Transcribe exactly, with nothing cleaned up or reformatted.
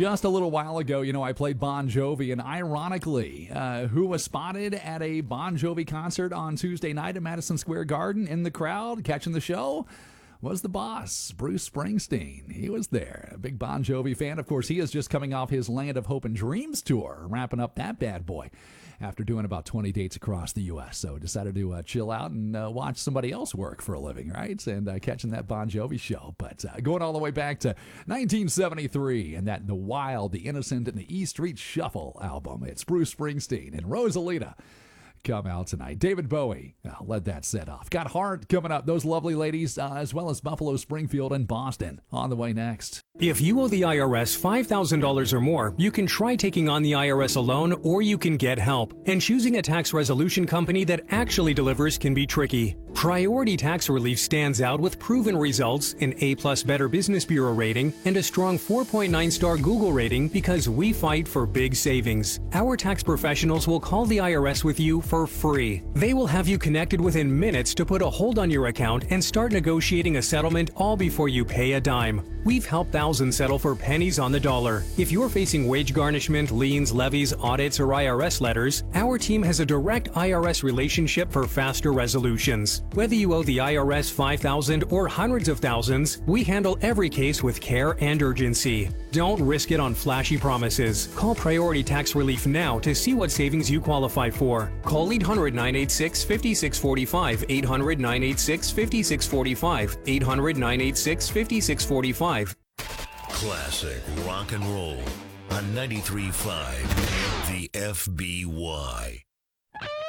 just a little while ago, you know, I played Bon Jovi, and ironically, uh, who was spotted at a Bon Jovi concert on Tuesday night at Madison Square Garden in the crowd catching the show? Was the boss, Bruce Springsteen. He was there. A big Bon Jovi fan. Of course, he is just coming off his Land of Hope and Dreams tour, wrapping up that bad boy after doing about twenty dates across the U S. So decided to uh, chill out and uh, watch somebody else work for a living, right? And uh, catching that Bon Jovi show. But uh, going all the way back to nineteen seventy-three and that The Wild, The Innocent, and the E Street Shuffle album. It's Bruce Springsteen and Rosalita come out tonight. David Bowie uh, led that set off. Got Heart coming up. Those lovely ladies, uh, as well as Buffalo, Springfield, and Boston on the way next. If you owe the I R S five thousand dollars or more, you can try taking on the I R S alone, or you can get help. And choosing a tax resolution company that actually delivers can be tricky. Priority Tax Relief stands out with proven results, an A-plus Better Business Bureau rating, and a strong four point nine star Google rating because we fight for big savings. Our tax professionals will call the I R S with you for free. They will have you connected within minutes to put a hold on your account and start negotiating a settlement all before you pay a dime. We've helped thousands settle for pennies on the dollar. If you're facing wage garnishment, liens, levies, audits, or I R S letters, our team has a direct I R S relationship for faster resolutions. Whether you owe the I R S five thousand dollars or hundreds of thousands, we handle every case with care and urgency. Don't risk it on flashy promises. Call Priority Tax Relief now to see what savings you qualify for. Call eight hundred, nine eight six, five six four five, eight hundred, nine eight six, five six four five, eight hundred, nine eight six, five six four five. Classic rock and roll on ninety-three point five The F B Y.